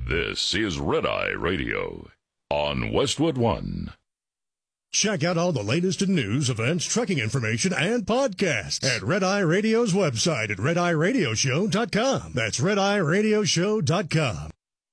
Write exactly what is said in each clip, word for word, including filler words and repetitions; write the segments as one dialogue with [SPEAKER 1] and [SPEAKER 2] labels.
[SPEAKER 1] This is Red Eye Radio on Westwood One.
[SPEAKER 2] Check out all the latest in news, events, trucking information, and podcasts at Red Eye Radio's website at red eye radio show dot com. That's red eye radio show dot com.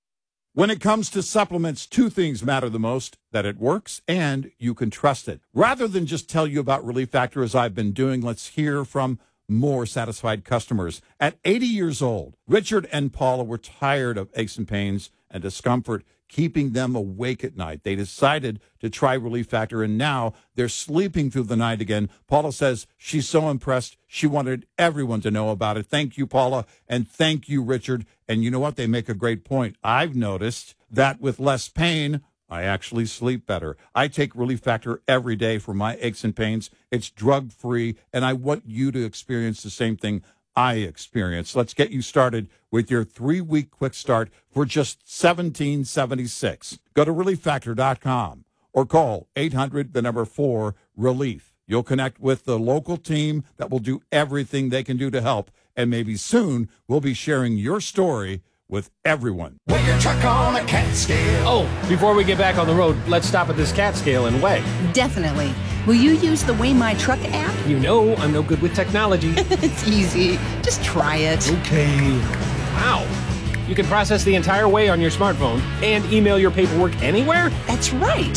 [SPEAKER 3] When it comes to supplements, two things matter the most: that it works and you can trust it. Rather than just tell you about Relief Factor as I've been doing, let's hear from more satisfied customers. At eighty years old, Richard and Paula were tired of aches and pains and discomfort keeping them awake at night. They decided to try Relief Factor, and now they're sleeping through the night again. Paula says she's so impressed, she wanted everyone to know about it. Thank you, Paula, and thank you, Richard. And you know what? They make a great point. I've noticed that with less pain, I actually sleep better. I take Relief Factor every day for my aches and pains. It's drug-free, and I want you to experience the same thing I experience. Let's get you started with your three-week quick start for just seventeen seventy-six. Go to relief factor dot com or call eight hundred, the number four, relief. You'll connect with the local team that will do everything they can do to help, and maybe soon we'll be sharing your story with everyone.
[SPEAKER 4] Weigh your truck on a cat scale.
[SPEAKER 5] Oh, before we get back on the road, let's stop at this cat scale and weigh.
[SPEAKER 6] Definitely. Will you use the Weigh My Truck app?
[SPEAKER 5] You know I'm no good with technology.
[SPEAKER 6] It's easy. Just try it.
[SPEAKER 5] Okay. Wow. You can process the entire weigh on your smartphone and email your paperwork anywhere?
[SPEAKER 6] That's right.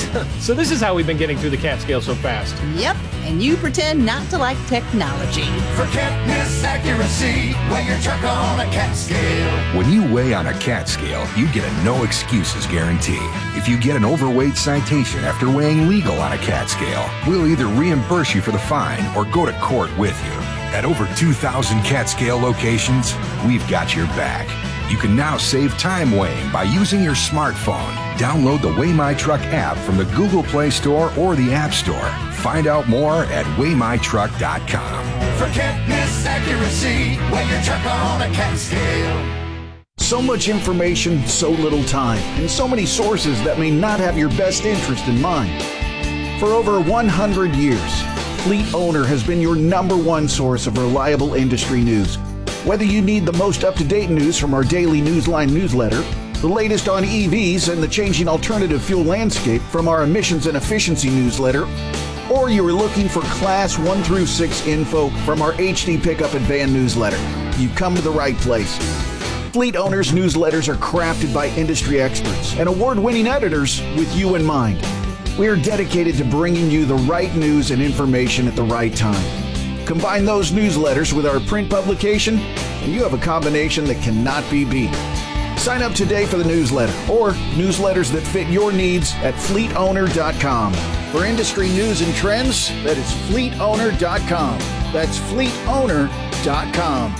[SPEAKER 5] So this is how we've been getting through the cat scale so fast.
[SPEAKER 6] Yep, and you pretend not to like technology.
[SPEAKER 4] For can't miss accuracy, weigh your truck on a cat scale.
[SPEAKER 7] When you weigh on a cat scale, you get a no excuses guarantee. If you get an overweight citation after weighing legal on a cat scale, we'll either reimburse you for the fine or go to court with you. At over two thousand cat scale locations, we've got your back. You can now save time weighing by using your smartphone. Download the Weigh My Truck app from the Google Play Store or the App Store. Find out more at weigh my truck dot com.
[SPEAKER 4] For can't miss accuracy, weigh your truck on a cat scale.
[SPEAKER 8] So much information, so little time, and so many sources that may not have your best interest in mind. For over one hundred years, Fleet Owner has been your number one source of reliable industry news. Whether you need the most up-to-date news from our daily Newsline newsletter, the latest on E Vs and the changing alternative fuel landscape from our emissions and efficiency newsletter, or you are looking for Class one through six info from our H D Pickup and Van newsletter, you've come to the right place. Fleet Owners newsletters are crafted by industry experts and award-winning editors with you in mind. We are dedicated to bringing you the right news and information at the right time. Combine those newsletters with our print publication, and you have a combination that cannot be beat. Sign up today for the newsletter or newsletters that fit your needs at fleet owner dot com. For industry news and trends, that is fleet owner dot com. That's fleet owner dot com.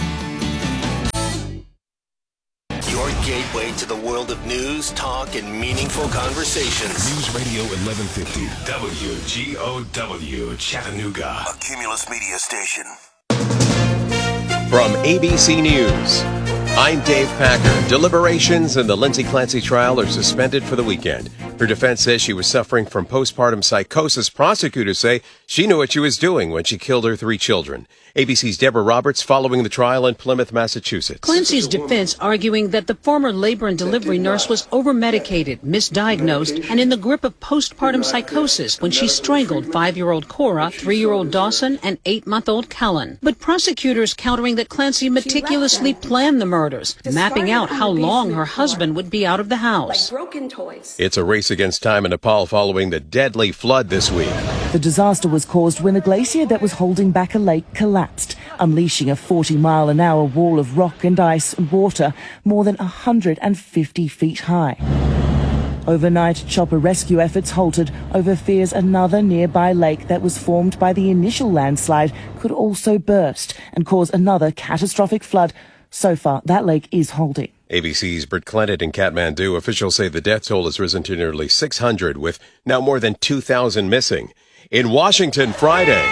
[SPEAKER 9] Your gateway to the world of news, talk, and meaningful conversations.
[SPEAKER 10] News Radio eleven fifty, W G O W, Chattanooga.
[SPEAKER 9] A Cumulus Media station.
[SPEAKER 11] From A B C News, I'm Dave Packer. Deliberations in the Lindsay Clancy trial are suspended for the weekend. Her defense says she was suffering from postpartum psychosis. Prosecutors say she knew what she was doing when she killed her three children. A B C's Deborah Roberts following the trial in Plymouth, Massachusetts.
[SPEAKER 12] Clancy's defense arguing that the former labor and delivery nurse was over-medicated, misdiagnosed, and in the grip of postpartum psychosis when she strangled five-year-old Cora, three-year-old Dawson, and eight-month-old Kellen. But prosecutors countering that Clancy meticulously planned the murders, mapping out how long her husband would be out of the house.
[SPEAKER 13] Like broken toys.
[SPEAKER 11] It's a race against time in Nepal following the deadly flood this week.
[SPEAKER 14] The disaster was caused when a glacier that was holding back a lake collapsed, unleashing a forty mile an hour wall of rock and ice and water more than one hundred fifty feet high. Overnight, chopper rescue efforts halted over fears another nearby lake that was formed by the initial landslide could also burst and cause another catastrophic flood. So far, that lake is holding.
[SPEAKER 11] A B C's Britt Clennet in Kathmandu. Officials say the death toll has risen to nearly six hundred, with now more than two thousand missing. In Washington, Friday,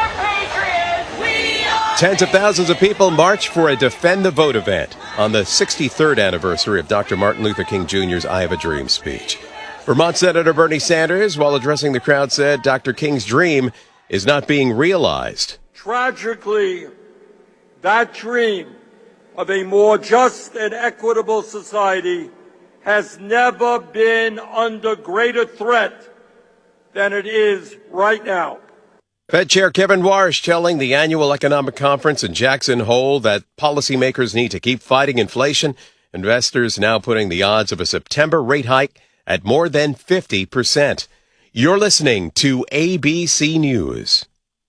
[SPEAKER 11] tens of thousands of people marched for a Defend the Vote event on the sixty-third anniversary of Doctor Martin Luther King Junior's I Have a Dream speech. Vermont Senator Bernie Sanders, while addressing the crowd, said Doctor King's dream is not being realized.
[SPEAKER 15] Tragically, that dream of a more just and equitable society
[SPEAKER 13] has never been under greater threat than it is right now.
[SPEAKER 11] Fed Chair Kevin Warsh telling the annual economic conference in Jackson Hole that policymakers need to keep fighting inflation. Investors now putting the odds of a September rate hike at more than fifty percent. You're listening to A B C News.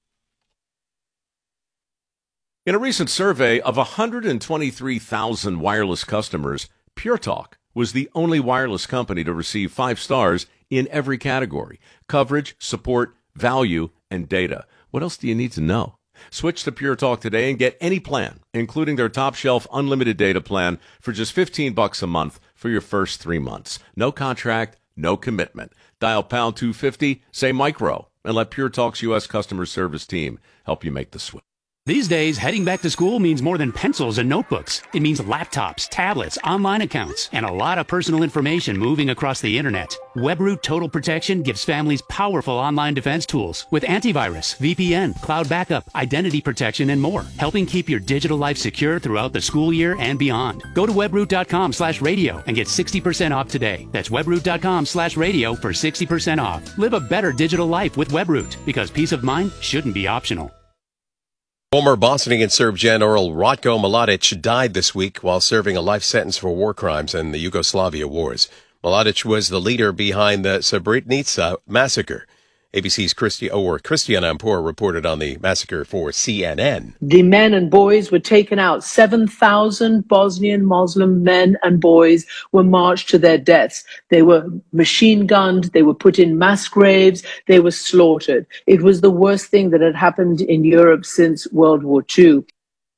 [SPEAKER 15] In a recent survey of one hundred twenty-three thousand wireless customers, Pure Talk was the only wireless company to receive five stars in every category: coverage, support, value, and data. What else do you need to know? Switch to Pure Talk today and get any plan, including their top shelf unlimited data plan, for just fifteen bucks a month for your first three months. No contract, no commitment. Dial pound two fifty, say micro, and let Pure Talk's U S customer service team help you make the switch.
[SPEAKER 16] These days, heading back to school means more than pencils and notebooks. It means laptops, tablets, online accounts, and a lot of personal information moving across the internet. WebRoot Total Protection gives families powerful online defense tools with antivirus, V P N, cloud backup, identity protection, and more, helping keep your digital life secure throughout the school year and beyond. Go to webroot.com slash radio and get sixty percent off today. That's webroot.com slash radio for sixty percent off. Live a better digital life with WebRoot, because peace of mind shouldn't be optional.
[SPEAKER 11] Former Bosnian Serb General Ratko Mladic died this week while serving a life sentence for war crimes in the Yugoslavia wars. Mladic was the leader behind the Srebrenica massacre. A B C's Christi- or Christian Ampur reported on the massacre for C N N.
[SPEAKER 17] The men and boys were taken out. seven thousand Bosnian Muslim men and boys were marched to their deaths. They were machine gunned. They were put in mass graves. They were slaughtered. It was the worst thing that had happened in Europe since World War Two.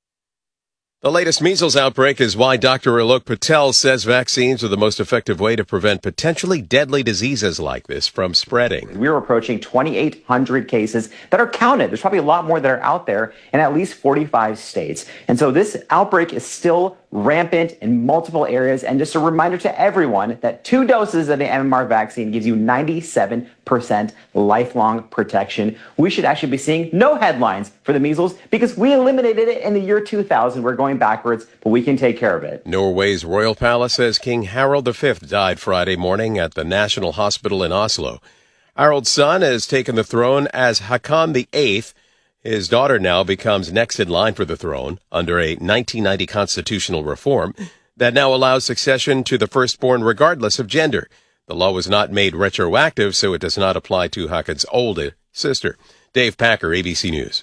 [SPEAKER 11] The latest measles outbreak is why Doctor Alok Patel says vaccines are the most effective way to prevent potentially deadly diseases like this from spreading.
[SPEAKER 18] We're approaching twenty-eight hundred cases that are counted. There's probably a lot more that are out there in at least forty-five states. And so this outbreak is still rampant in multiple areas. And just a reminder to everyone that two doses of the M M R vaccine gives you ninety-seven percent lifelong protection. We should actually be seeing no headlines for the measles because we eliminated it in the year two thousand. We're going backwards, but we can take care of it.
[SPEAKER 11] Norway's royal palace says King Harald the Fifth died Friday morning at the National Hospital in Oslo. Harald's son has taken the throne as Haakon the Eighth. His daughter now becomes next in line for the throne under a nineteen ninety constitutional reform that now allows succession to the firstborn regardless of gender. The law was not made retroactive, so it does not apply to Haakon's older sister. Dave Packer, A B C News.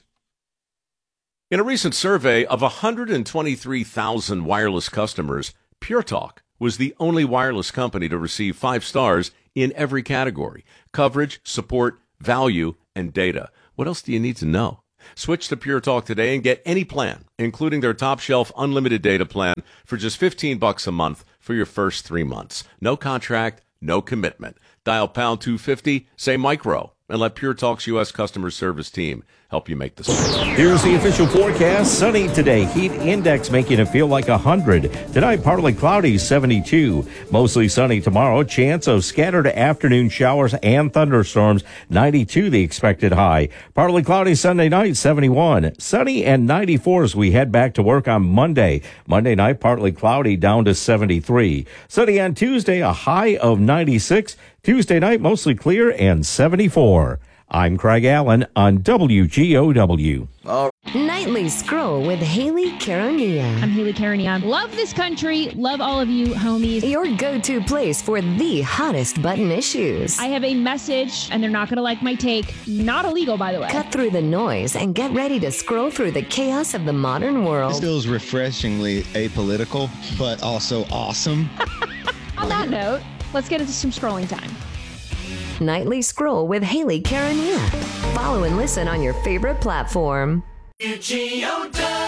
[SPEAKER 15] In a recent survey of one hundred twenty-three thousand wireless customers, Pure Talk was the only wireless company to receive five stars in every category: coverage, support, value, and data. What else do you need to know? Switch to Pure Talk today and get any plan, including their top shelf unlimited data plan, for just fifteen bucks a month for your first three months. No contract, no commitment. Dial pound two fifty, say micro, and let Pure Talk's U S customer service team help you make the switch.
[SPEAKER 19] Here's the official forecast. Sunny today. Heat index making it feel like one hundred. Tonight, partly cloudy, seventy-two. Mostly sunny tomorrow. Chance of scattered afternoon showers and thunderstorms, ninety-two the expected high. Partly cloudy Sunday night, seventy-one. Sunny and ninety-four as we head back to work on Monday. Monday night, partly cloudy, down to seventy-three. Sunny on Tuesday, a high of ninety-six. Tuesday night, mostly clear and seventy-four. I'm Craig Allen on W G O W.
[SPEAKER 20] Oh. Nightly Scroll with Haley Caronia.
[SPEAKER 21] I'm Haley Caronia. Love this country. Love all of you, homies.
[SPEAKER 20] Your go-to place for the hottest button issues.
[SPEAKER 21] I have a message, and they're not going to like my take. Not illegal, by the way.
[SPEAKER 20] Cut through the noise and get ready to scroll through the chaos of the modern world.
[SPEAKER 22] This feels refreshingly apolitical, but also awesome.
[SPEAKER 21] On that note, let's get into some scrolling time.
[SPEAKER 20] Nightly Scroll with Haley Caronia. Follow and listen on your favorite platform.
[SPEAKER 4] W G O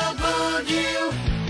[SPEAKER 4] W.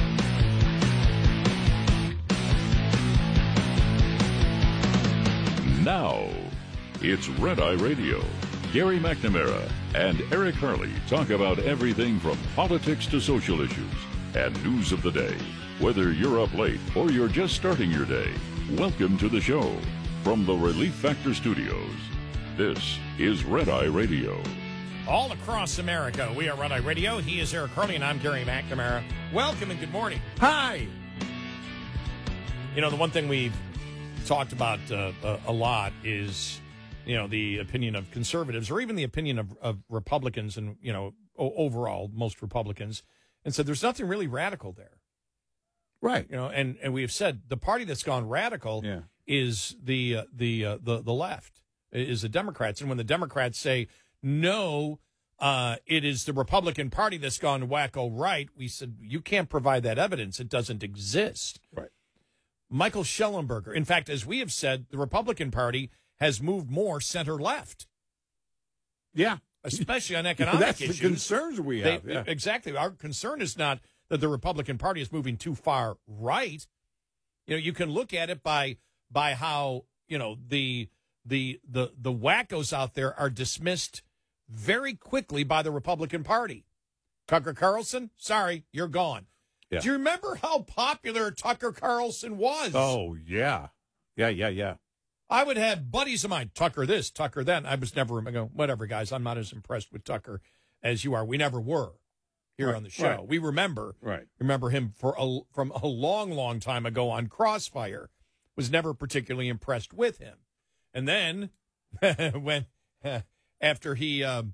[SPEAKER 1] Now, it's Red Eye Radio. Gary McNamara and Eric Harley talk about everything from politics to social issues and news of the day. Whether you're up late or you're just starting your day, welcome to the show. From the Relief Factor Studios, this is Red Eye Radio.
[SPEAKER 23] All across America, we are Red Eye Radio. He is Eric Harley, and I'm Gary McNamara. Welcome and good morning. Hi! You know, the one thing we've talked about uh, a, a lot is, you know, the opinion of conservatives or even the opinion of, of Republicans and, you know, o- overall, most Republicans, and said there's nothing really radical there.
[SPEAKER 2] Right.
[SPEAKER 23] You know, and, and we have said the party that's gone radical
[SPEAKER 2] Yeah.
[SPEAKER 23] is the, uh, the, uh, the, the left, is the Democrats. And when the Democrats say, no, uh, it is the Republican Party that's gone wacko right, we said, you can't provide that evidence. It doesn't exist.
[SPEAKER 2] Right.
[SPEAKER 23] Michael Schellenberger. In fact, as we have said, the Republican Party has moved more center left.
[SPEAKER 2] Yeah.
[SPEAKER 23] Especially on economic
[SPEAKER 2] That's
[SPEAKER 23] issues.
[SPEAKER 2] the concerns we have.
[SPEAKER 23] They,
[SPEAKER 2] yeah.
[SPEAKER 23] Exactly. Our concern is not that the Republican Party is moving too far right. You know, you can look at it by by how, you know, the the the the wackos out there are dismissed very quickly by the Republican Party. Tucker Carlson, sorry, you're gone.
[SPEAKER 2] Yeah.
[SPEAKER 23] Do you remember how popular Tucker Carlson was?
[SPEAKER 2] Oh, yeah. Yeah, yeah, yeah.
[SPEAKER 23] I would have buddies of mine, Tucker this, Tucker that. I was never, I go, whatever, guys. I'm not as impressed with Tucker as you are. We never were here
[SPEAKER 2] Right,
[SPEAKER 23] on the show.
[SPEAKER 2] right.
[SPEAKER 23] We remember,
[SPEAKER 2] Right.
[SPEAKER 23] remember him for a, from a long, long time ago on Crossfire. Was never particularly impressed with him. And then when uh, after he um,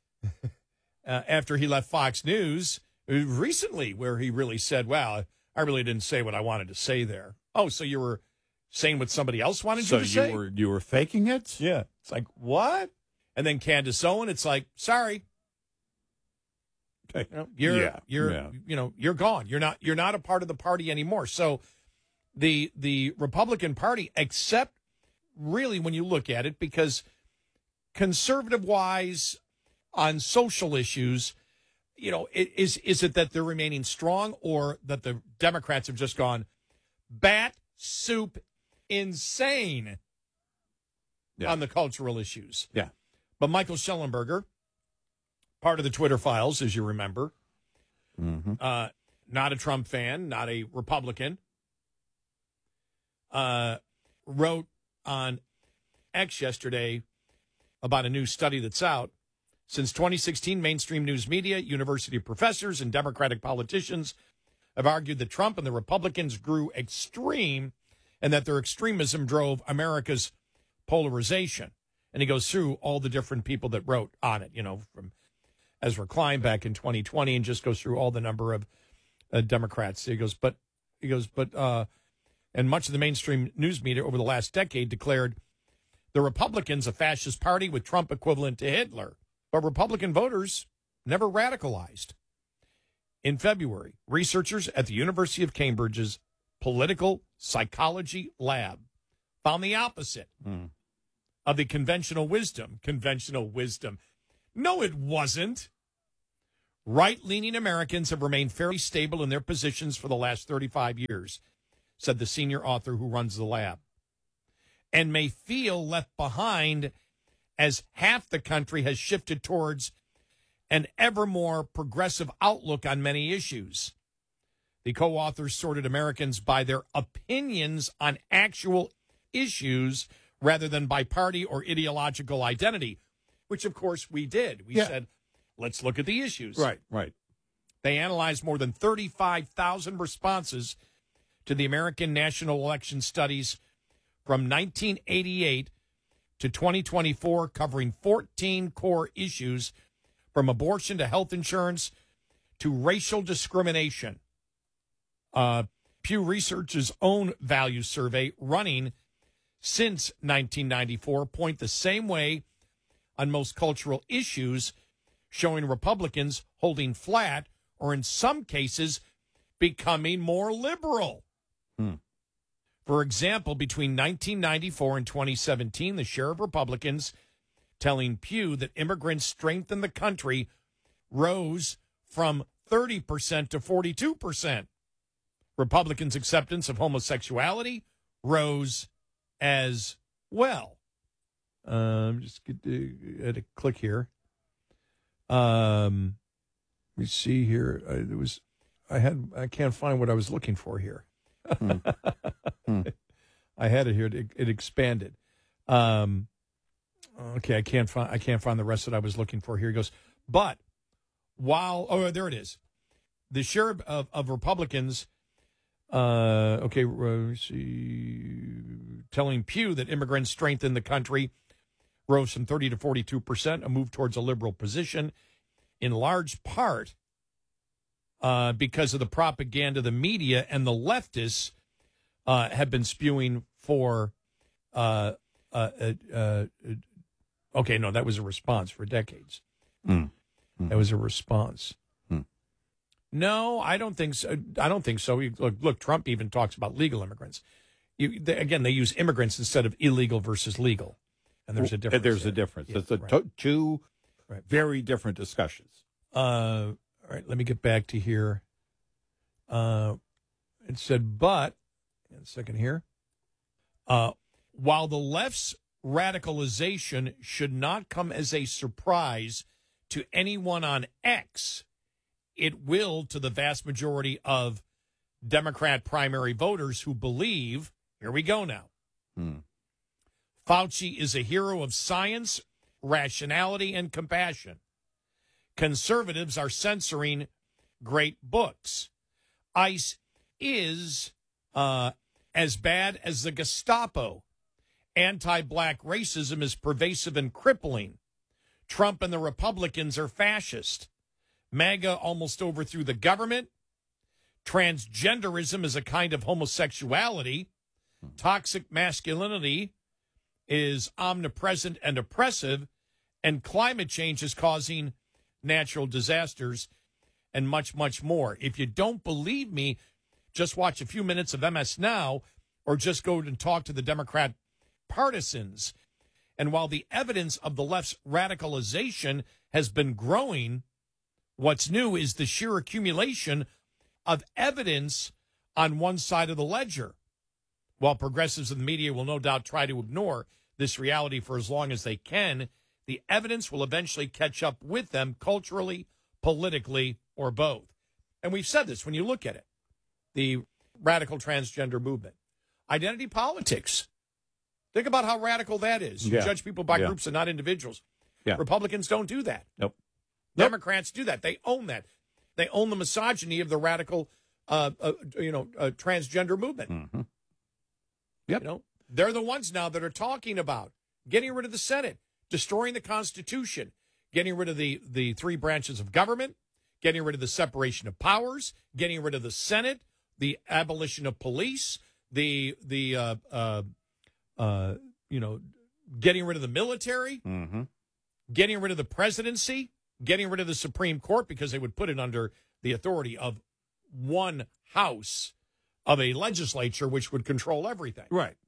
[SPEAKER 23] uh, after he left Fox News recently, where he really said, "Wow, I really didn't say what I wanted to say there." Oh, so you were saying what somebody else wanted
[SPEAKER 2] So
[SPEAKER 23] you to
[SPEAKER 2] you
[SPEAKER 23] say?
[SPEAKER 2] were you were faking it?
[SPEAKER 23] Yeah. It's like, what? And then Candace Owen, it's like, sorry.
[SPEAKER 2] Okay.
[SPEAKER 23] You know, you're
[SPEAKER 2] Yeah,
[SPEAKER 23] you're
[SPEAKER 2] yeah.
[SPEAKER 23] you know, you're gone. You're not you're not a part of the party anymore. So the the Republican Party, except really when you look at it, because conservative wise on social issues, you know, it, is is it that they're remaining strong or that the Democrats have just gone bat soup insane
[SPEAKER 2] Yeah.
[SPEAKER 23] on the cultural issues?
[SPEAKER 2] Yeah.
[SPEAKER 23] But Michael Schellenberger, part of the Twitter files, as you remember,
[SPEAKER 2] Mm-hmm.
[SPEAKER 23] uh, not a Trump fan, not a Republican, uh, wrote on X yesterday about a new study that's out. Since twenty sixteen, mainstream news media, university professors, and Democratic politicians have argued that Trump and the Republicans grew extreme and that their extremism drove America's polarization. And he goes through all the different people that wrote on it, you know, from Ezra Klein back in twenty twenty, and just goes through all the number of uh, Democrats. He goes, but he goes, but uh, and much of the mainstream news media over the last decade declared the Republicans a fascist party with Trump equivalent to Hitler. But Republican voters never radicalized. In February, researchers at the University of Cambridge's Political Psychology Lab found the opposite
[SPEAKER 2] Mm.
[SPEAKER 23] of the conventional wisdom. Conventional wisdom. No, it wasn't. Right-leaning Americans have remained fairly stable in their positions for the last thirty-five years, said the senior author who runs the lab, and may feel left behind as half the country has shifted towards an ever more progressive outlook on many issues. The co-authors sorted Americans by their opinions on actual issues rather than by party or ideological identity, which, of course, we did. We
[SPEAKER 2] Yeah.
[SPEAKER 23] said, let's look at the issues.
[SPEAKER 2] Right, right.
[SPEAKER 23] They analyzed more than thirty-five thousand responses to the American National Election Studies from nineteen eighty-eight to twenty twenty-four, covering fourteen core issues from abortion to health insurance to racial discrimination. Uh, Pew Research's own value survey running since nineteen ninety-four point the same way on most cultural issues, showing Republicans holding flat or in some cases becoming more liberal.
[SPEAKER 2] Hmm.
[SPEAKER 23] For example, between nineteen ninety-four and twenty seventeen, the share of Republicans telling Pew that immigrants strengthen the country rose from thirty percent to forty-two percent. Republicans' acceptance of homosexuality rose as well. Um, just get to, at a click here. Um, let me see here. I, it was, I had, I can't find what I was looking for here.
[SPEAKER 2] Hmm. Hmm.
[SPEAKER 23] I had it here. It, it expanded. Um, okay, I can't find. I can't find the rest that I was looking for here. He goes, but while oh, there it is. The share of, of Republicans. Uh, okay, uh, let me see. telling Pew that immigrants strengthen the country rose from thirty to forty-two percent, a move towards a liberal position, in large part uh, because of the propaganda the media and the leftists uh, have been spewing for. Uh, uh, uh, uh, okay, no, that was a response for decades.
[SPEAKER 2] Mm. Mm.
[SPEAKER 23] That was a response.
[SPEAKER 2] Mm.
[SPEAKER 23] No, I don't think so. I don't think so. Look, look Trump even talks about legal immigrants. You, they, again, they use immigrants instead of illegal versus legal. And there's a difference.
[SPEAKER 2] There's
[SPEAKER 23] there.
[SPEAKER 2] a difference.
[SPEAKER 23] Yeah,
[SPEAKER 2] it's a
[SPEAKER 23] right.
[SPEAKER 2] to- two
[SPEAKER 23] right.
[SPEAKER 2] very different discussions.
[SPEAKER 23] Uh, all right, let me get back to here. Uh, it said, but, a second here. Uh, while the left's radicalization should not come as a surprise to anyone on X, it will to the vast majority of Democrat primary voters who believe, here we go now,
[SPEAKER 2] Hmm.
[SPEAKER 23] Fauci is a hero of science, rationality, and compassion. Conservatives are censoring great books. ICE is uh, as bad as the Gestapo. Anti-black racism is pervasive and crippling. Trump and the Republicans are fascist. MAGA almost overthrew the government. Transgenderism is a kind of homosexuality. Toxic masculinity is omnipresent and oppressive. And climate change is causing natural disasters and much, much more. If you don't believe me, just watch a few minutes of M S Now or just go and talk to the Democrat partisans. And while the evidence of the left's radicalization has been growing, what's new is the sheer accumulation of evidence on one side of the ledger. While progressives in the media will no doubt try to ignore this reality for as long as they can, the evidence will eventually catch up with them culturally, politically, or both. And we've said this when you look at it. The radical transgender movement. Identity politics. Think about how radical that is. You
[SPEAKER 2] Yeah.
[SPEAKER 23] judge people by
[SPEAKER 2] Yeah.
[SPEAKER 23] groups and not individuals.
[SPEAKER 2] Yeah.
[SPEAKER 23] Republicans don't do that.
[SPEAKER 2] Nope.
[SPEAKER 23] Democrats do that. They own that. They own the misogyny of the radical, uh, uh, you know, uh, transgender movement.
[SPEAKER 2] Mm-hmm. Yep.
[SPEAKER 23] You know, they're the ones now that are talking about getting rid of the Senate, destroying the Constitution, getting rid of the, the three branches of government, getting rid of the separation of powers, getting rid of the Senate, the abolition of police, the the uh, uh, uh, you know, getting rid of the military,
[SPEAKER 2] Mm-hmm.
[SPEAKER 23] getting rid of the presidency, getting rid of the Supreme Court because they would put it under the authority of one house of a legislature which would control everything.
[SPEAKER 2] Right.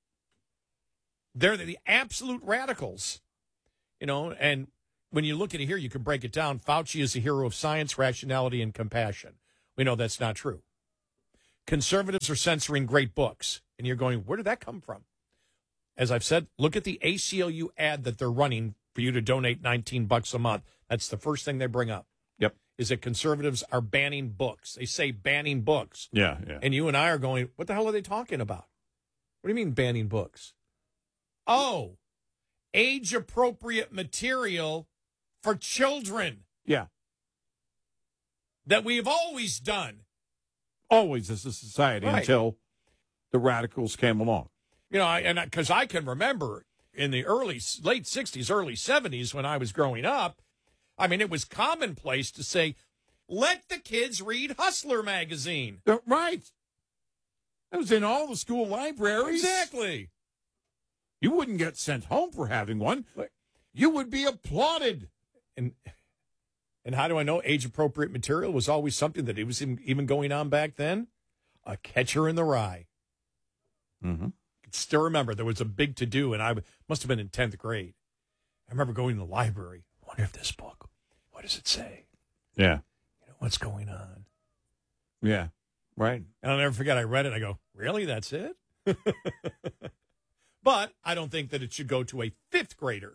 [SPEAKER 23] They're the absolute radicals, you know, and when you look at it here, you can break it down. Fauci is a hero of science, rationality, and compassion. We know that's not true. Conservatives are censoring great books, and you're going, where did that come from? As I've said, look at the A C L U ad that they're running for you to donate nineteen bucks a month. That's the first thing they bring up.
[SPEAKER 2] Yep.
[SPEAKER 23] Is that conservatives are banning books. They say banning books.
[SPEAKER 2] Yeah, yeah.
[SPEAKER 23] And you and I are going, what the hell are they talking about? What do you mean banning books? Oh, age-appropriate material for children
[SPEAKER 2] Yeah.
[SPEAKER 23] that we have always done.
[SPEAKER 2] Always as a society
[SPEAKER 23] Right.
[SPEAKER 2] until the radicals came along.
[SPEAKER 23] You know, I, and because I, I can remember in the early, late sixties, early seventies when I was growing up, I mean, it was commonplace to say, let the kids read Hustler magazine.
[SPEAKER 2] Uh, Right. It was in all the school libraries.
[SPEAKER 23] Exactly.
[SPEAKER 2] You wouldn't get sent home for having one. You would be applauded.
[SPEAKER 23] And and how do I know age-appropriate material was always something that it was in- even going on back then? A Catcher in the Rye.
[SPEAKER 2] Mm-hmm.
[SPEAKER 23] I can still remember there was a big to-do, and I must have been in tenth grade. I remember going to the library. I wonder if this book, what does it say?
[SPEAKER 2] Yeah.
[SPEAKER 23] You know, what's going on?
[SPEAKER 2] Yeah. Right.
[SPEAKER 23] And I'll never forget, I read it. I go, really? That's it? But I don't think that it should go to a fifth grader.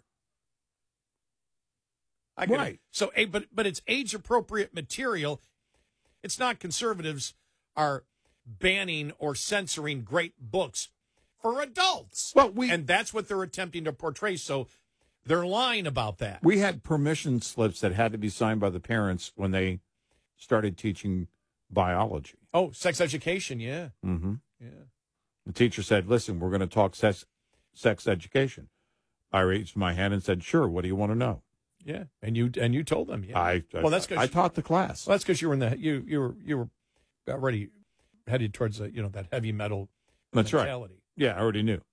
[SPEAKER 23] I can,
[SPEAKER 2] Right.
[SPEAKER 23] So, a- but but it's age appropriate material. It's not conservatives are banning or censoring great books for adults.
[SPEAKER 2] Well, we
[SPEAKER 23] and that's what they're attempting to portray. So they're lying about that.
[SPEAKER 2] we had permission slips that had to be signed by the parents when they started teaching biology.
[SPEAKER 23] Oh, sex education, yeah,
[SPEAKER 2] Mm-hmm.
[SPEAKER 23] yeah.
[SPEAKER 2] The teacher said, listen, we're going to talk sex, sex education. I raised my hand and said, sure, what do you want to know?
[SPEAKER 23] Yeah, and you and you told them. Yeah.
[SPEAKER 2] I, I,
[SPEAKER 23] well, that's
[SPEAKER 2] I, I taught the class.
[SPEAKER 23] Well, that's because you were in the you you were you were already headed towards the, you know, that heavy metal
[SPEAKER 2] That's
[SPEAKER 23] mentality.
[SPEAKER 2] right. Yeah, I already knew.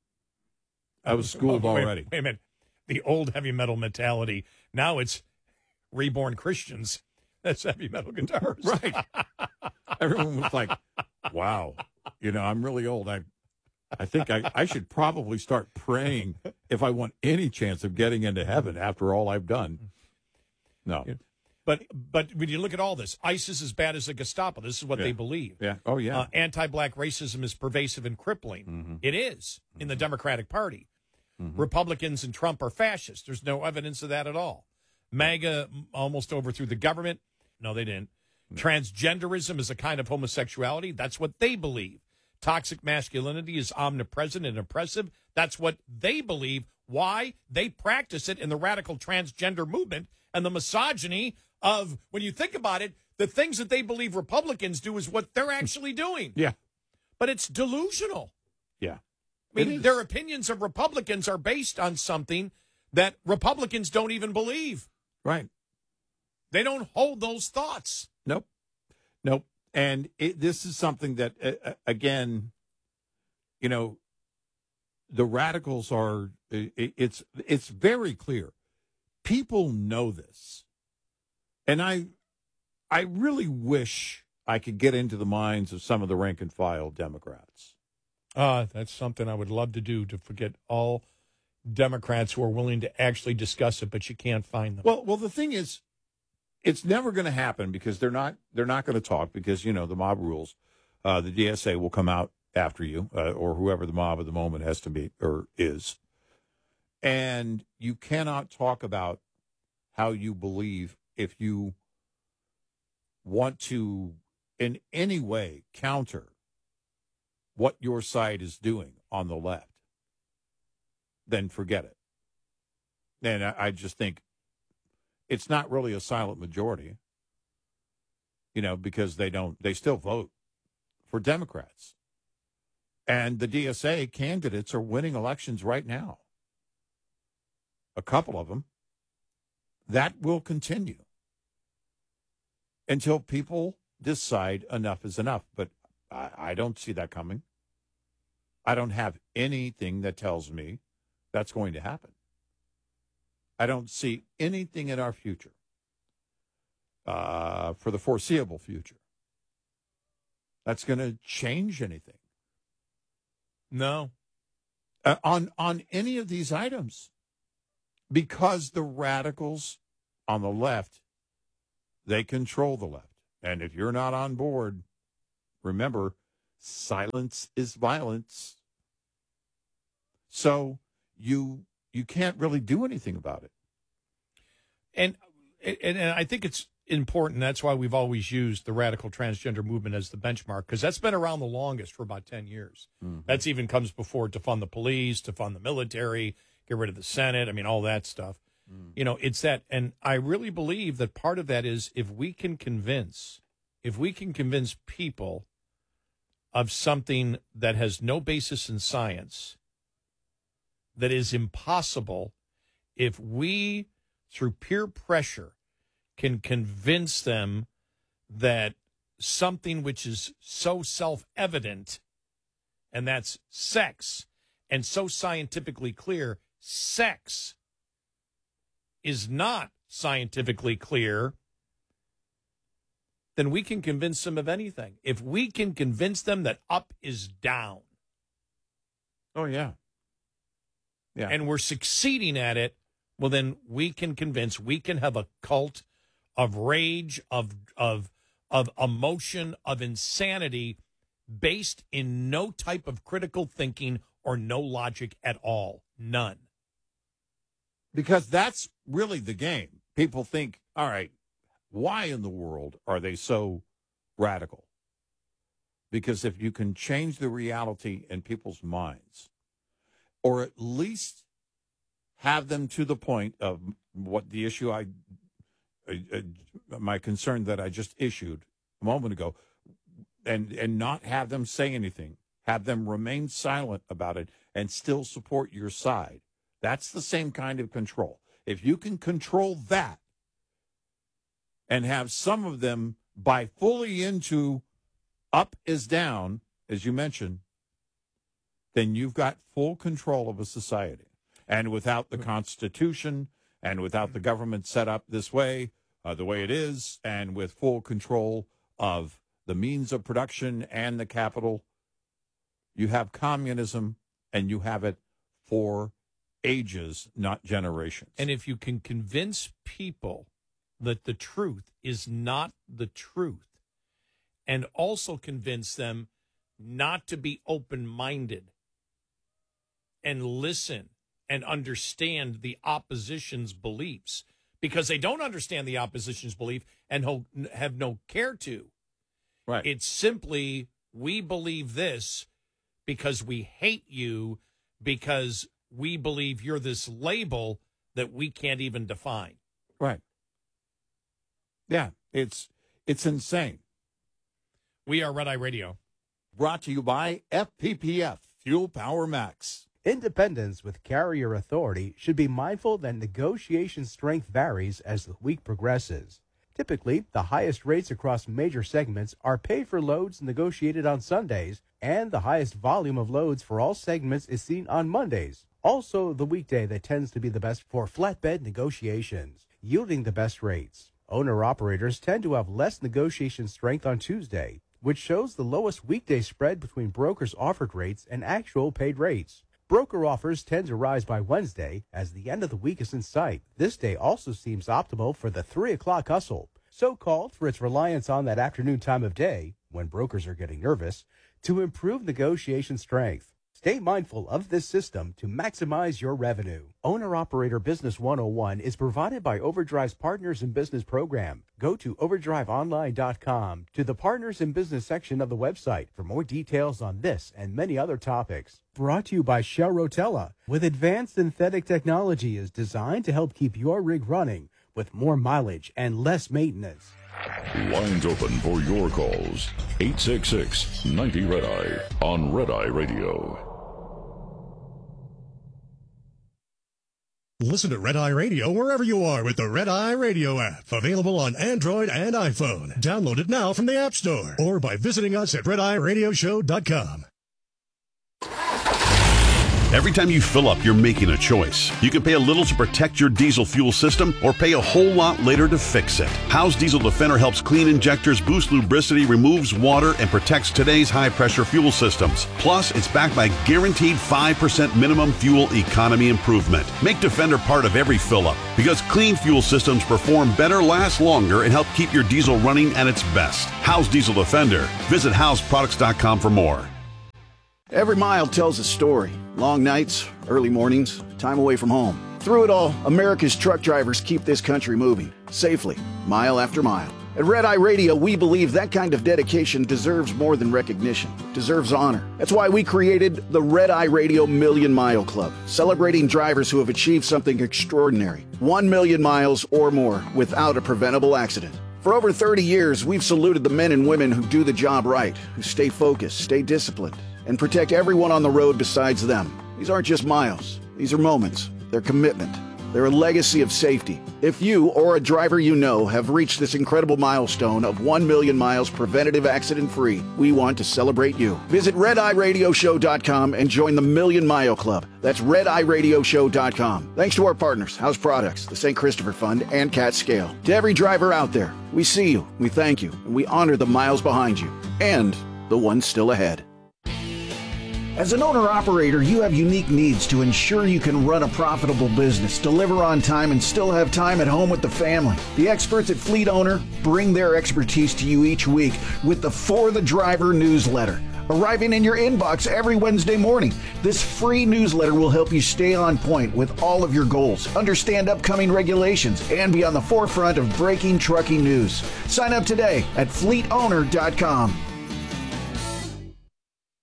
[SPEAKER 2] I was schooled
[SPEAKER 23] oh, wait,
[SPEAKER 2] already.
[SPEAKER 23] Wait a minute. The old heavy metal mentality. Now it's reborn Christians. That's heavy metal guitars.
[SPEAKER 2] Right. Everyone was like, wow, you know, I'm really old. I I think I, I should probably start praying if I want any chance of getting into heaven after all I've done. No.
[SPEAKER 23] But but when you look at all this, ISIS is as bad as the Gestapo. This is what
[SPEAKER 2] Yeah.
[SPEAKER 23] they believe.
[SPEAKER 2] Yeah. Oh, yeah.
[SPEAKER 23] Uh, anti-black racism is pervasive and crippling.
[SPEAKER 2] Mm-hmm.
[SPEAKER 23] It is in the Democratic Party. Republicans and Trump are fascists. There's no evidence of that at all. MAGA almost overthrew the government. No, they didn't. Transgenderism is a kind of homosexuality. That's what they believe. Toxic masculinity is omnipresent and oppressive. That's what they believe. Why? They practice it in the radical transgender movement, and the misogyny of, when you think about it, the things that they believe Republicans do is what they're actually doing.
[SPEAKER 2] Yeah.
[SPEAKER 23] But it's delusional.
[SPEAKER 2] Yeah.
[SPEAKER 23] I mean, their opinions of Republicans are based on something that Republicans don't even believe.
[SPEAKER 2] Right.
[SPEAKER 23] They don't hold those thoughts.
[SPEAKER 2] Nope. Nope. And it, this is something that, uh, again, you know, the radicals are, it, it's it's very clear. People know this. And I, I really wish I could get into the minds of some of the rank and file Democrats.
[SPEAKER 23] Uh, that's something I would love to do, to forget all Democrats who are willing to actually discuss it, but you can't find them.
[SPEAKER 2] Well, well, the thing is, it's never going to happen because they're not they're not going to talk because, you know, the mob rules. Uh, the D S A will come out after you, uh, or whoever the mob at the moment has to be or is. And you cannot talk about how you believe if you want to in any way counter what your side is doing on the left. Then forget it. And I, I just think it's not really a silent majority, you know, because they don't, they still vote for Democrats. And the D S A candidates are winning elections right now. A couple of them. That will continue until people decide enough is enough. But I, I don't see that coming. I don't have anything that tells me that's going to happen. I don't see anything in our future, uh, for the foreseeable future, that's going to change anything.
[SPEAKER 23] No.
[SPEAKER 2] Uh, on, on any of these items, because the radicals on the left, they control the left. And if you're not on board, remember, silence is violence. So you you can't really do anything about it.
[SPEAKER 23] And, and and I think it's important. That's why we've always used the radical transgender movement as the benchmark, because that's been around the longest, for about ten years.
[SPEAKER 2] Mm-hmm.
[SPEAKER 23] That's even comes before to fund the police, to fund the military, get rid of the Senate. I mean, all that stuff. Mm. You know, it's that. And I really believe that part of that is if we can convince, if we can convince people of something that has no basis in science, that is impossible, if we, through peer pressure, can convince them that something which is so self-evident, and that's sex, and so scientifically clear, sex is not scientifically clear, then we can convince them of anything. If we can convince them that up is down.
[SPEAKER 2] Oh, yeah. Yeah.
[SPEAKER 23] And we're succeeding at it, well, then we can convince, we can have a cult of rage, of of of emotion, of insanity, based in no type of critical thinking or no logic at all. None.
[SPEAKER 2] Because that's really the game. People think, all right, why in the world are they so radical? Because if you can change the reality in people's minds, or at least have them to the point of what the issue I, uh, uh, my concern that I just issued a moment ago, and and not have them say anything, have them remain silent about it, and still support your side. That's the same kind of control. If you can control that and have some of them buy fully into up is down, as you mentioned, then you've got full control of a society. And without the Constitution and without the government set up this way, uh, the way it is, and with full control of the means of production and the capital, you have communism, and you have it for ages, not generations.
[SPEAKER 23] And if you can convince people that the truth is not the truth, and also convince them not to be open-minded and listen and understand the opposition's beliefs, because they don't understand the opposition's belief and ho- have no care to.
[SPEAKER 2] Right.
[SPEAKER 23] It's simply, we believe this because we hate you, because we believe you're this label that we can't even define.
[SPEAKER 2] Right. Yeah, it's it's insane.
[SPEAKER 23] We are Red Eye Radio.
[SPEAKER 2] Brought to you by F P P F, Fuel Power Max.
[SPEAKER 3] Independents with carrier authority should be mindful that negotiation strength varies as the week progresses. Typically, the highest rates across major segments are paid for loads negotiated on Sundays, and the highest volume of loads for all segments is seen on Mondays. Also, the weekday that tends to be the best for flatbed negotiations, yielding the best rates. Owner-operators tend to have less negotiation strength on Tuesday, which shows the lowest weekday spread between brokers' offered rates and actual paid rates. Broker offers tend to rise by Wednesday as the end of the week is in sight. This day also seems optimal for the three o'clock hustle, so-called for its reliance on that afternoon time of day, when brokers are getting nervous, to improve negotiation strength. Stay mindful of this system to maximize your revenue. Owner-Operator Business one oh one is provided by Overdrive's Partners in Business program. Go to overdrive online dot com to the Partners in Business section of the website for more details on this and many other topics. Brought to you by Shell Rotella, with advanced synthetic technology is designed to help keep your rig running with more mileage and less maintenance.
[SPEAKER 1] Lines open for your calls. eight six six, ninety, Red Eye on Red Eye Radio.
[SPEAKER 5] Listen to Red Eye Radio wherever you are with the Red Eye Radio app. Available on Android and iPhone. Download it now from the App Store or by visiting us at red eye radio show dot com.
[SPEAKER 6] Every time you fill up, you're making a choice. You can pay a little to protect your diesel fuel system or pay a whole lot later to fix it. Howe's Diesel Defender helps clean injectors, boost lubricity, removes water, and protects today's high-pressure fuel systems. Plus, it's backed by guaranteed five percent minimum fuel economy improvement. Make Defender part of every fill-up because clean fuel systems perform better, last longer, and help keep your diesel running at its best. Howe's Diesel Defender. Visit house products dot com for more.
[SPEAKER 8] Every mile tells a story. Long nights, early mornings, time away from home. Through it all, America's truck drivers keep this country moving, safely, mile after mile. At Red Eye Radio, we believe that kind of dedication deserves more than recognition, deserves honor. That's why we created the Red Eye Radio Million Mile Club, celebrating drivers who have achieved something extraordinary. One million miles or more without a preventable accident. For over thirty years, we've saluted the men and women who do the job right, who stay focused, stay disciplined, and protect everyone on the road besides them. These aren't just miles. These are moments. They're commitment. They're a legacy of safety. If you or a driver you know have reached this incredible milestone of one million miles preventative accident-free, we want to celebrate you. Visit red eye radio show dot com and join the Million Mile Club. That's red eye radio show dot com. Thanks to our partners, House Products, the Saint Christopher Fund, and Cat Scale. To every driver out there, we see you, we thank you, and we honor the miles behind you, and the ones still ahead. As an owner-operator, you have unique needs to ensure you can run a profitable business, deliver on time, and still have time at home with the family. The experts at Fleet Owner bring their expertise to you each week with the For the Driver newsletter, arriving in your inbox every Wednesday morning. This free newsletter will help you stay on point with all of your goals, understand upcoming regulations, and be on the forefront of breaking trucking news. Sign up today at fleet owner dot com.
[SPEAKER 24] It's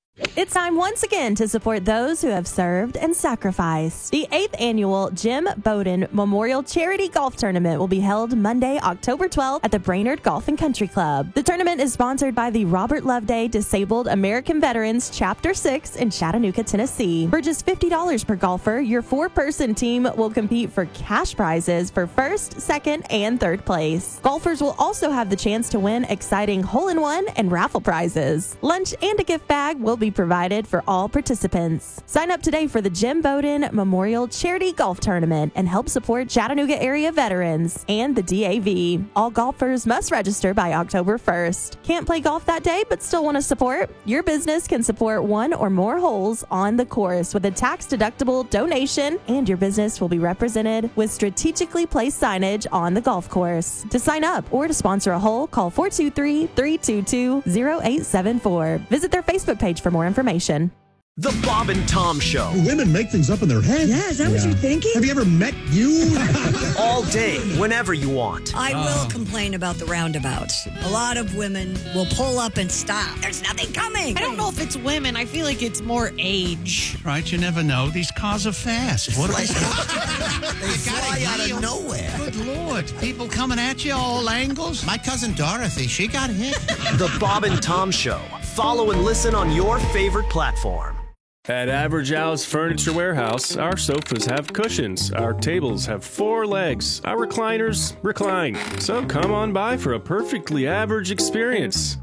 [SPEAKER 7] It's time once again to support those who have served and sacrificed. The eighth annual Jim Bowden Memorial Charity Golf Tournament will be held Monday, October twelfth at the Brainerd Golf and Country Club. The tournament is sponsored by the Robert Loveday Disabled American Veterans Chapter six in Chattanooga, Tennessee. For just fifty dollars per golfer, your four-person team will compete for cash prizes for first, second, and third place. Golfers will also have the chance to win exciting hole-in-one and raffle prizes. Lunch and a gift bag will be provided for all participants. Sign up today for the Jim Bowden Memorial Charity Golf Tournament and help support Chattanooga area veterans and the D A V. All golfers must register by October first. Can't play golf that day but still want to support? Your business can support one or more holes on the course with a tax-deductible donation, and your business will be represented with strategically placed signage on the golf course. To sign up or to sponsor a hole, call four two three, three two two, zero eight seven four. Visit their Facebook page for more information.
[SPEAKER 9] The Bob and Tom Show.
[SPEAKER 5] Women make things up in their head.
[SPEAKER 9] Yeah, is that what you're thinking?
[SPEAKER 5] Have you ever met you?
[SPEAKER 9] All day, whenever you want.
[SPEAKER 10] I will complain about the roundabouts. A lot of women will pull up and stop. There's nothing coming.
[SPEAKER 24] I don't know if it's women. I feel like it's more age.
[SPEAKER 25] Right, you never know. These cars are fast. What are
[SPEAKER 24] Like-
[SPEAKER 25] they?
[SPEAKER 24] They fly out of nowhere.
[SPEAKER 25] Good Lord. People coming at you all angles. My cousin Dorothy, she got hit.
[SPEAKER 9] The Bob and Tom Show. Follow and listen on your favorite platform.
[SPEAKER 26] At Average Al's Furniture Warehouse, our sofas have cushions, our tables have four legs, our recliners recline. So come on by for a perfectly average experience.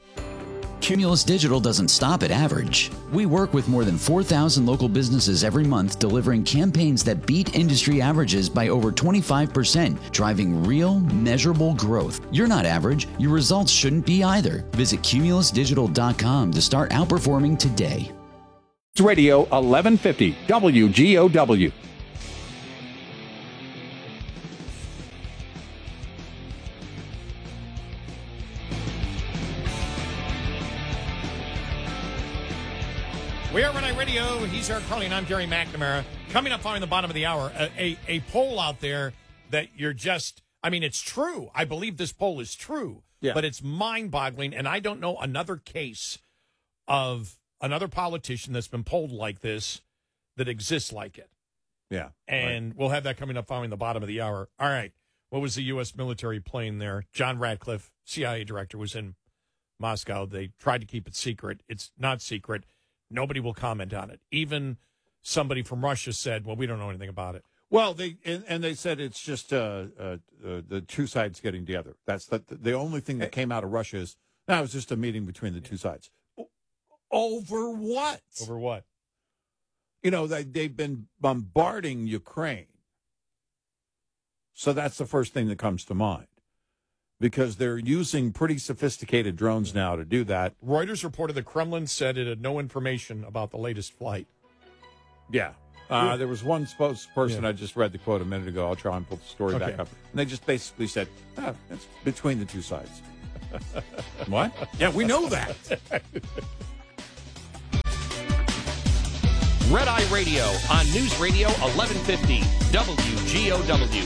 [SPEAKER 27] Cumulus Digital doesn't stop at average. We work with more than four thousand local businesses every month, delivering campaigns that beat industry averages by over twenty-five percent, driving real, measurable growth. You're not average. Your results shouldn't be either. Visit cumulus digital dot com to start outperforming today.
[SPEAKER 2] Radio eleven fifty W G O W.
[SPEAKER 23] We are Red Eye Radio. He's Eric Carly, and I'm Gary McNamara. Coming up following the bottom of the hour, a, a, a poll out there that you're just, I mean, it's true. I believe this poll is true,
[SPEAKER 2] Yeah.
[SPEAKER 23] but it's mind-boggling, and I don't know another case of another politician that's been polled like this that exists like it.
[SPEAKER 2] Yeah.
[SPEAKER 23] And
[SPEAKER 2] right.
[SPEAKER 23] we'll have that coming up following the bottom of the hour. All right. What was the U S military plane there? John Ratcliffe, C I A director, was in Moscow. They tried to keep it secret. It's not secret. Nobody will comment on it. Even somebody from Russia said, well, we don't know anything about it.
[SPEAKER 2] Well, they and, and they said it's just uh, uh, uh, the two sides getting together. That's the, the only thing that came out of Russia is, no, it was just a meeting between the two sides. Over what?
[SPEAKER 23] Over what?
[SPEAKER 2] You know, they, they've been bombarding Ukraine. So that's the first thing that comes to mind. Because they're using pretty sophisticated drones now to do that.
[SPEAKER 23] Reuters reported the Kremlin said it had no information about the latest flight.
[SPEAKER 2] Yeah. Uh, there was one spokesperson,
[SPEAKER 23] Yeah.
[SPEAKER 2] I just read the quote a minute ago. I'll try and pull the story
[SPEAKER 23] Okay.
[SPEAKER 2] back up. And they just basically said, ah, it's between the two sides. What? Yeah, we know that.
[SPEAKER 28] Red Eye Radio on News Radio eleven fifty W G O W.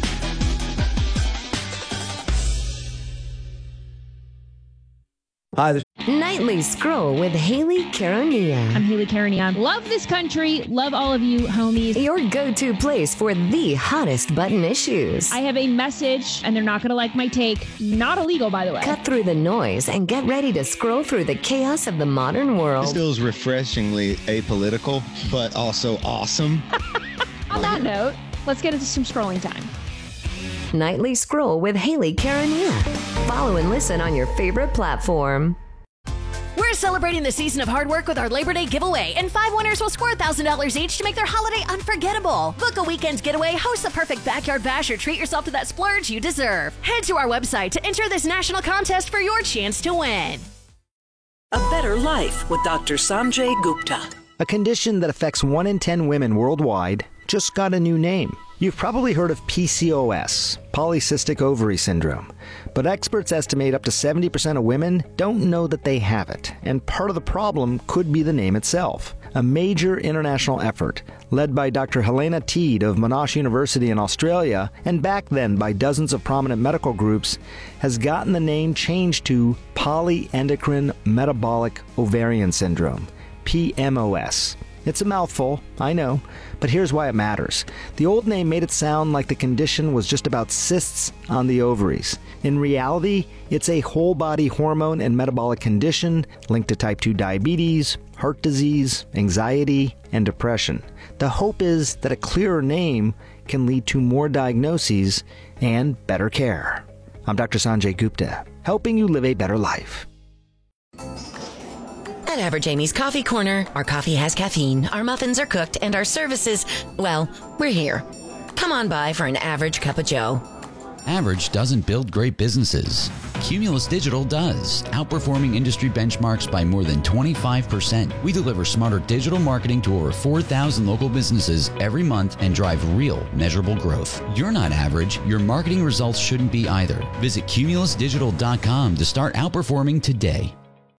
[SPEAKER 20] Hi, Nightly Scroll with Haley Caronia.
[SPEAKER 21] I'm Haley Caronia. Love this country. Love all of you, homies.
[SPEAKER 20] Your go-to place for the hottest button issues.
[SPEAKER 21] I have a message, and they're not going to like my take. Not illegal, by the way.
[SPEAKER 20] Cut through the noise and get ready to scroll through the chaos of the modern world.
[SPEAKER 22] This feels refreshingly apolitical, but also awesome.
[SPEAKER 21] On that note, let's get into some scrolling time.
[SPEAKER 20] Nightly Scroll with Haley Caronia. Follow and listen on your favorite platform.
[SPEAKER 29] We're celebrating the season of hard work with our Labor Day giveaway, and five winners will score one thousand dollars each to make their holiday unforgettable. Book a weekend getaway, host the perfect backyard bash, or treat yourself to that splurge you deserve. Head to our website to enter this national contest for your chance to win.
[SPEAKER 30] A Better Life with Doctor Sanjay Gupta.
[SPEAKER 31] A condition that affects one in ten women worldwide just got a new name. You've probably heard of P C O S, polycystic ovary syndrome, but experts estimate up to seventy percent of women don't know that they have it, and part of the problem could be the name itself. A major international effort, led by Doctor Helena Teed of Monash University in Australia, and back then by dozens of prominent medical groups, has gotten the name changed to polyendocrine metabolic ovarian syndrome, P M O S. It's a mouthful, I know, but here's why it matters. The old name made it sound like the condition was just about cysts on the ovaries. In reality, it's a whole-body hormone and metabolic condition linked to type two diabetes, heart disease, anxiety, and depression. The hope is that a clearer name can lead to more diagnoses and better care. I'm Doctor Sanjay Gupta, helping you live a better life.
[SPEAKER 3] At Average Amy's Coffee Corner, our coffee has caffeine, our muffins are cooked, and our services, well, we're here. Come on by for an average cup of joe.
[SPEAKER 27] Average doesn't build great businesses. Cumulus Digital does, outperforming industry benchmarks by more than twenty-five percent. We deliver smarter digital marketing to over four thousand local businesses every month and drive real, measurable growth. You're not average. Your marketing results shouldn't be either. Visit cumulus digital dot com to start outperforming today.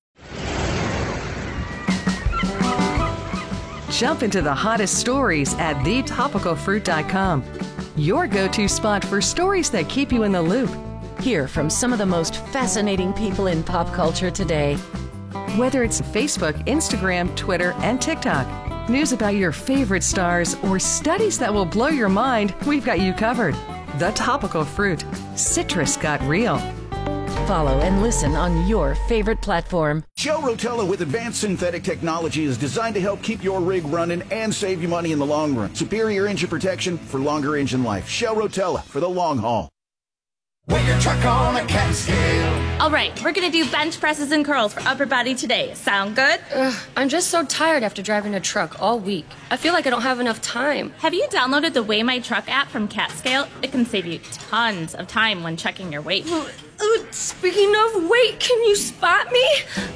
[SPEAKER 4] Jump into the hottest stories at the topical fruit dot com. Your go-to spot for stories that keep you in the loop.
[SPEAKER 3] Hear from some of the most fascinating people in pop culture today.
[SPEAKER 4] Whether it's Facebook, Instagram, Twitter, and TikTok, news about your favorite stars, or studies that will blow your mind, we've got you covered. The Topical Fruit. Citrus got real.
[SPEAKER 3] Follow and listen on your favorite platform.
[SPEAKER 8] Shell Rotella with advanced synthetic technology is designed to help keep your rig running and save you money in the long run. Superior engine protection for longer engine life. Shell Rotella for the long haul.
[SPEAKER 11] Weigh your truck on a cat scale.
[SPEAKER 12] All right, we're going to do bench presses and curls for upper body today. Sound good?
[SPEAKER 13] Ugh, I'm just so tired after driving a truck all week. I feel like I don't have enough time.
[SPEAKER 12] Have you downloaded the Weigh My Truck app from CatScale? It can save you tons of time when checking your weight.
[SPEAKER 13] Uh, speaking of weight, can you spot me?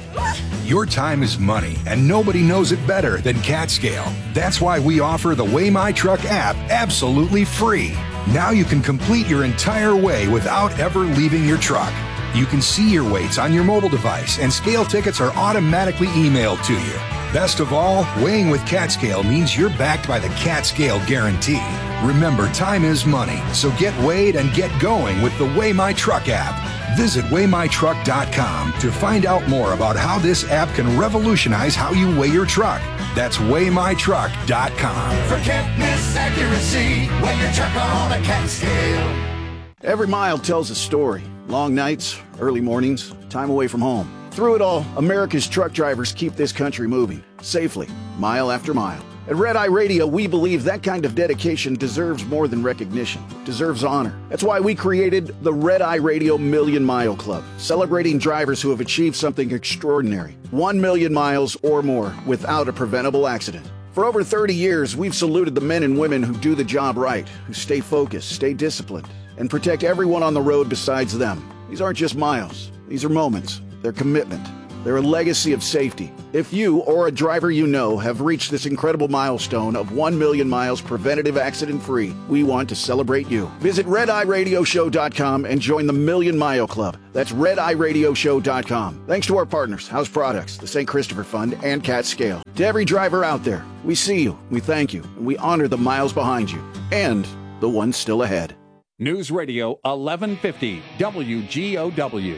[SPEAKER 14] Your time is money, and nobody knows it better than CatScale. That's why we offer the Weigh My Truck app absolutely free. Now you can complete your entire weigh without ever leaving your truck. You can see your weights on your mobile device, and scale tickets are automatically emailed to you. Best of all, weighing with CatScale means you're backed by the CatScale Guarantee. Remember, time is money, so get weighed and get going with the Weigh My Truck app. Visit weigh my truck dot com to find out more about how this app can revolutionize how you weigh your truck. That's weigh my truck dot com.
[SPEAKER 11] Forget miss accuracy. Weigh your truck on a cat scale.
[SPEAKER 8] Every mile tells a story. Long nights, early mornings, time away from home. Through it all, America's truck drivers keep this country moving, safely, mile after mile. At Red Eye Radio, we believe that kind of dedication deserves more than recognition, deserves honor. That's why we created the Red Eye Radio Million Mile Club, celebrating drivers who have achieved something extraordinary, one million miles or more without a preventable accident. For over thirty years, we've saluted the men and women who do the job right, who stay focused, stay disciplined, and protect everyone on the road besides them. These aren't just miles. These are moments. They're commitment. They're a legacy of safety. If you or a driver you know have reached this incredible milestone of one million miles preventative accident-free, we want to celebrate you. Visit red eye radio show dot com and join the Million Mile Club. That's red eye radio show dot com. Thanks to our partners, House Products, the Saint Christopher Fund, and CatScale. To every driver out there, we see you, we thank you, and we honor the miles behind you, and the ones still ahead.
[SPEAKER 15] News Radio eleven fifty W G O W.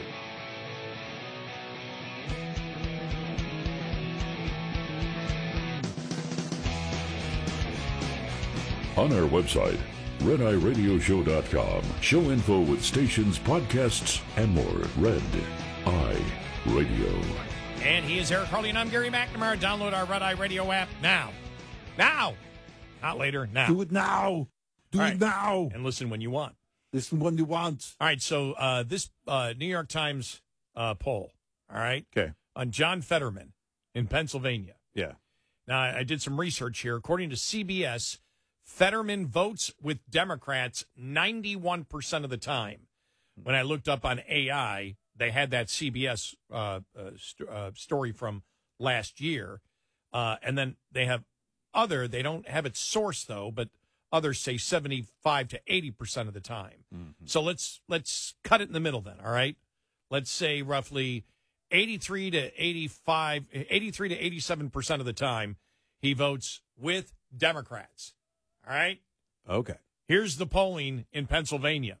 [SPEAKER 1] On our website, red eye radio show dot com. Show info with stations, podcasts, and more. Red Eye Radio.
[SPEAKER 23] And he is Eric Harley, and I'm Gary McNamara. Download our Red Eye Radio app now. Now. Not later, now.
[SPEAKER 2] Do it now. Do
[SPEAKER 23] All
[SPEAKER 2] it
[SPEAKER 23] right.
[SPEAKER 2] now.
[SPEAKER 23] And listen when you want.
[SPEAKER 2] Listen when you want.
[SPEAKER 23] All right, so uh, this uh, New York Times uh, poll, all right?
[SPEAKER 2] Okay.
[SPEAKER 23] On John Fetterman in Pennsylvania.
[SPEAKER 2] Yeah.
[SPEAKER 23] Now, I did some research here. According to C B S, Fetterman votes with Democrats ninety-one percent of the time. When I looked up on A I, they had that C B S uh, uh, st- uh, story from last year. Uh, and then they have other, they don't have it sourced, though, but others say seventy-five to eighty percent of the time. Mm-hmm. So let's let's cut it in the middle then, all right? Let's say roughly eighty-three to eighty-five, eighty-three to eighty-seven percent of the time he votes with Democrats. All right?
[SPEAKER 2] Okay.
[SPEAKER 23] Here's the polling in Pennsylvania.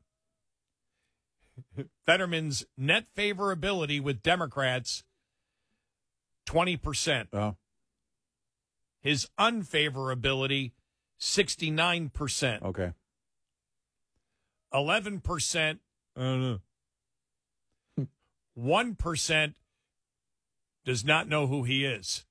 [SPEAKER 23] Fetterman's net favorability with Democrats, twenty percent.
[SPEAKER 2] Oh.
[SPEAKER 23] His unfavorability, sixty-nine percent.
[SPEAKER 2] Okay.
[SPEAKER 23] eleven percent, I don't know. one percent does not know who he is.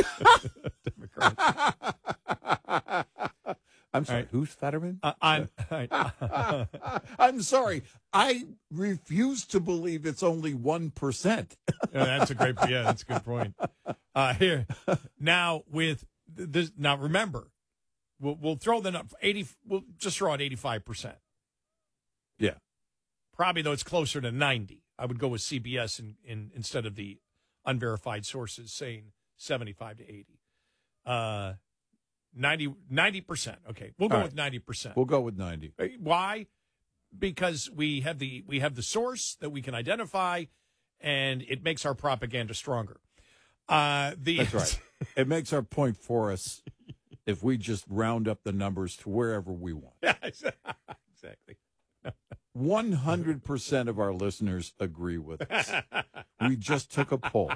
[SPEAKER 2] I'm sorry,
[SPEAKER 23] right.
[SPEAKER 2] who's Fetterman?
[SPEAKER 23] Uh, I'm, right.
[SPEAKER 2] I'm sorry. I refuse to believe it's only one percent.
[SPEAKER 23] Yeah, that's a great, yeah, that's a good point. Uh, here, now with this, now remember, we'll, we'll throw the number, eighty, we'll just throw out eighty-five percent.
[SPEAKER 2] Yeah.
[SPEAKER 23] Probably, though, it's closer to ninety. I would go with C B S in, in, instead of the unverified sources saying seventy-five to eighty. Uh, ninety percent. Okay, we'll go
[SPEAKER 2] All right.
[SPEAKER 23] with ninety percent.
[SPEAKER 2] We'll go with ninety.
[SPEAKER 23] Why? Because we have the we have the source that we can identify, and it makes our propaganda stronger. Uh, the
[SPEAKER 2] That's right. It makes our point for us if we just round up the numbers to wherever we want.
[SPEAKER 23] Yeah, exactly.
[SPEAKER 2] one hundred percent of our listeners agree with us. We just took a poll.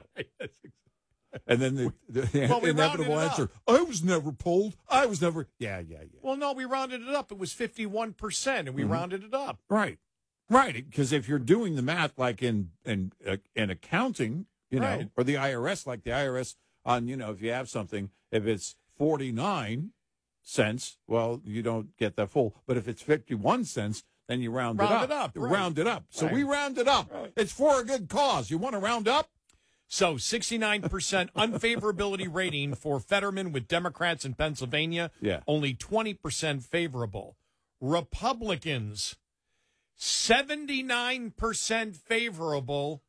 [SPEAKER 2] And then the, the
[SPEAKER 23] Well, we
[SPEAKER 2] inevitable
[SPEAKER 23] rounded it
[SPEAKER 2] answer,
[SPEAKER 23] up.
[SPEAKER 2] I was never polled. I was never. Yeah, yeah, yeah.
[SPEAKER 23] Well, no, we rounded it up. It was fifty-one percent, and we
[SPEAKER 2] Mhm.
[SPEAKER 23] rounded it up.
[SPEAKER 2] Right. Right. Because if you're doing the math like in in, uh, in accounting, you know,
[SPEAKER 23] Right.
[SPEAKER 2] or the I R S, like the I R S on, you know, if you have something, if it's forty-nine cents, well, you don't get that full. But if it's fifty-one cents, then you round,
[SPEAKER 23] Round
[SPEAKER 2] it up.
[SPEAKER 23] it up,
[SPEAKER 2] You
[SPEAKER 23] right.
[SPEAKER 2] round it up. So
[SPEAKER 23] Right.
[SPEAKER 2] we round it up.
[SPEAKER 23] Right.
[SPEAKER 2] It's for a good cause. You want to round up?
[SPEAKER 23] So sixty-nine percent unfavorability rating for Fetterman with Democrats in Pennsylvania.
[SPEAKER 2] Yeah.
[SPEAKER 23] Only twenty percent favorable. Republicans, seventy-nine percent favorable,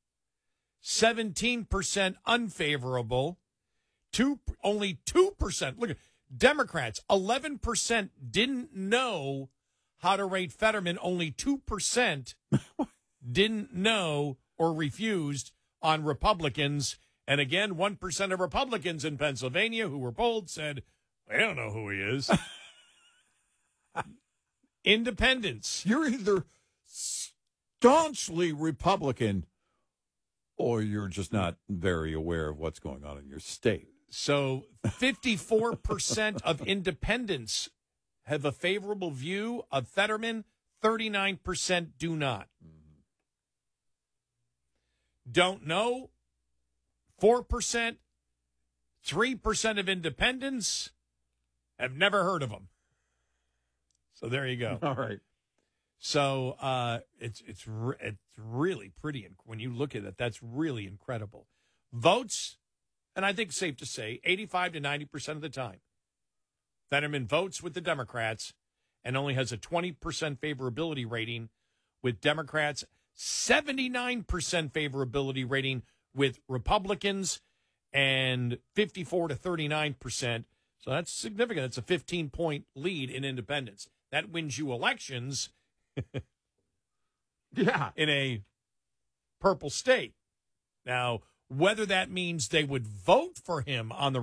[SPEAKER 23] seventeen percent unfavorable, two only two percent. Look at Democrats, eleven percent didn't know how to rate Fetterman, only two percent didn't know or refused on Republicans. And again, one percent of Republicans in Pennsylvania who were polled said, I don't know who he is. Independents.
[SPEAKER 2] You're either staunchly Republican or you're just not very aware of what's going on in your state.
[SPEAKER 23] So fifty-four percent of independents have a favorable view of Fetterman. thirty-nine percent do not. Don't know, four percent. three percent of independents have never heard of him. So there you go.
[SPEAKER 2] All right.
[SPEAKER 23] So uh, it's it's re- it's really pretty. Inc- when you look at it, that's really incredible. Votes, and I think it's safe to say, eighty-five to ninety percent of the time, Fetterman votes with the Democrats and only has a twenty percent favorability rating with Democrats, seventy-nine percent favorability rating with Republicans, and fifty-four to thirty-nine percent. So that's significant. That's a fifteen-point lead in independents. That wins you elections
[SPEAKER 2] yeah.
[SPEAKER 23] in a purple state. Now, whether that means they would vote for him on the